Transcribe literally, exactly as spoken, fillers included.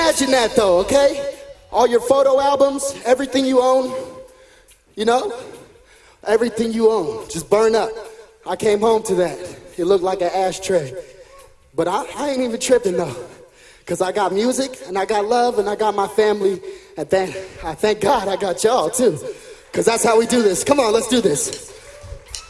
imagine that though, okay? All your photo albums, everything you own, you know, everything you own, just burn up. I came home to that. It looked like an ashtray. But I, I ain't even tripping though, because I got music, and I got love, and I got my family, and thank, I thank God I got y'all too, because that's how we do this. Come on, let's do this.